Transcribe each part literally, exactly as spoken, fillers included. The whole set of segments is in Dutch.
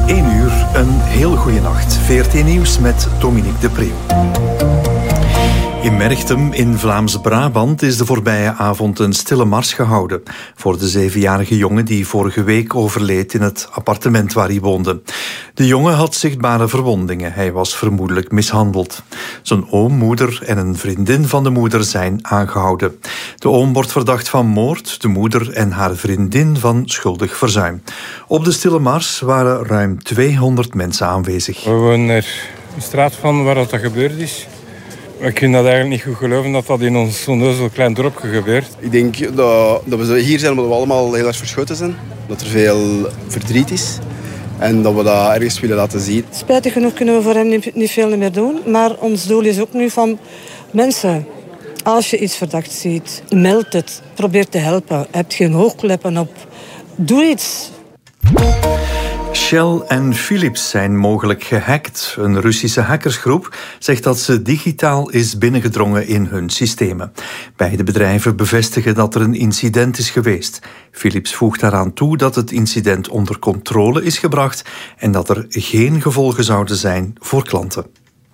één uur, een heel goede nacht. V R T Nieuws met Dominique de Preeuw. In Merchtem in Vlaams-Brabant is de voorbije avond een stille mars gehouden voor de zevenjarige jongen die vorige week overleed in het appartement waar hij woonde. De jongen had zichtbare verwondingen. Hij was vermoedelijk mishandeld. Zijn oom, moeder en een vriendin van de moeder zijn aangehouden. De oom wordt verdacht van moord, de moeder en haar vriendin van schuldig verzuim. Op de stille mars waren ruim tweehonderd mensen aanwezig. We wonen er een straat van waar dat gebeurd is. We kunnen dat eigenlijk niet goed geloven dat dat in ons zo'n heel klein dorpje gebeurt. Ik denk dat, dat we hier zijn omdat we allemaal heel erg verschoten zijn. Dat er veel verdriet is. En dat we dat ergens willen laten zien. Spijtig genoeg kunnen we voor hem niet, niet veel meer doen. Maar ons doel is ook nu van mensen. Als je iets verdacht ziet, meld het. Probeer te helpen. Heb geen hoogkleppen op. Doe iets. Shell en Philips zijn mogelijk gehackt. Een Russische hackersgroep zegt dat ze digitaal is binnengedrongen in hun systemen. Beide bedrijven bevestigen dat er een incident is geweest. Philips voegt daaraan toe dat het incident onder controle is gebracht en dat er geen gevolgen zouden zijn voor klanten.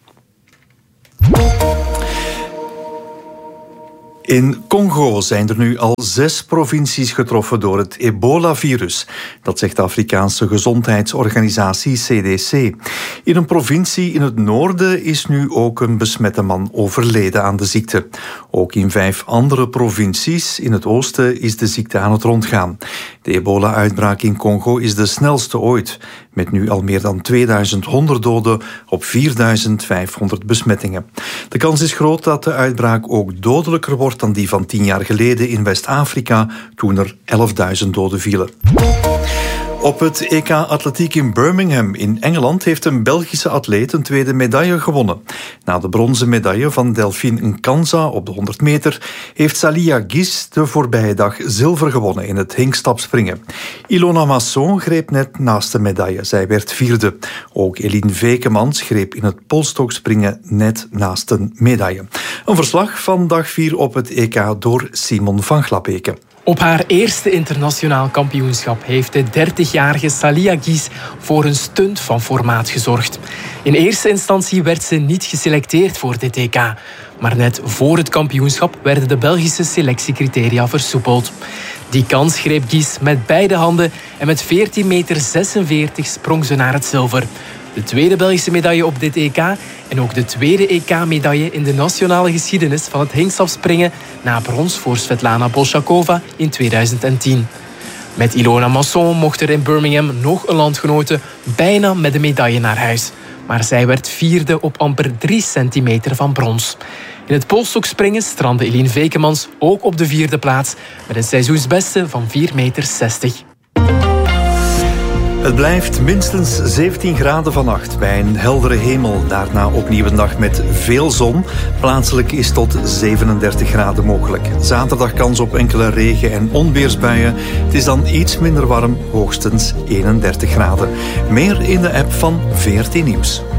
In Congo zijn er nu al zes provincies getroffen door het ebola-virus. Dat zegt de Afrikaanse gezondheidsorganisatie C D C. In een provincie in het noorden is nu ook een besmette man overleden aan de ziekte. Ook in vijf andere provincies in het oosten is de ziekte aan het rondgaan. De ebola-uitbraak in Congo is de snelste ooit, met nu al meer dan tweeduizend honderd doden op vierduizend vijfhonderd besmettingen. De kans is groot dat de uitbraak ook dodelijker wordt dan die van tien jaar geleden in West-Afrika, toen er elfduizend doden vielen. Op het E K Atletiek in Birmingham in Engeland heeft een Belgische atleet een tweede medaille gewonnen. Na de bronzen medaille van Delphine Nkanza op de honderd meter heeft Salia Guis de voorbije dag zilver gewonnen in het hinkstapspringen. Ilona Masson greep net naast de medaille. Zij werd vierde. Ook Eline Vekemans greep in het polstokspringen net naast een medaille. Een verslag van dag vier op het E K door Simon van Glabeke. Op haar eerste internationaal kampioenschap heeft de dertigjarige Salia Guis voor een stunt van formaat gezorgd. In eerste instantie werd ze niet geselecteerd voor dit E K. Maar net voor het kampioenschap werden de Belgische selectiecriteria versoepeld. Die kans greep Guis met beide handen en met veertien meter zesenveertig sprong ze naar het zilver. De tweede Belgische medaille op dit E K en ook de tweede E K-medaille in de nationale geschiedenis van het hinkstapspringen na brons voor Svetlana Bolshakova in tweeduizend tien. Met Ilona Masson mocht er in Birmingham nog een landgenote bijna met de medaille naar huis. Maar zij werd vierde op amper drie centimeter van brons. In het polstokspringen strandde Eline Vekemans ook op de vierde plaats met een seizoensbeste van vier meter zestig. Het blijft minstens zeventien graden vannacht bij een heldere hemel. Daarna opnieuw een dag met veel zon. Plaatselijk is tot zevenendertig graden mogelijk. Zaterdag kans op enkele regen- en onweersbuien. Het is dan iets minder warm, hoogstens eenendertig graden. Meer in de app van V R T Nieuws.